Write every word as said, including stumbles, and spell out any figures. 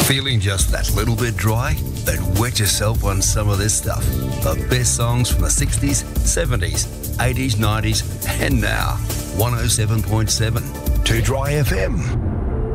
Feeling just that little bit dry? Then wet yourself on some of this stuff. The best songs from the sixties, seventies, eighties, nineties, and now. one oh seven point seven. two Dry F M.